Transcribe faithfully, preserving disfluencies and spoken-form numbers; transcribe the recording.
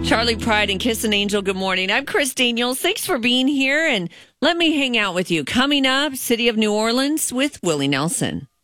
Charlie Pride and Kiss an Angel, good morning. I'm Chris Daniels. Thanks for being here, and let me hang out with you. Coming up, City of New Orleans with Willie Nelson.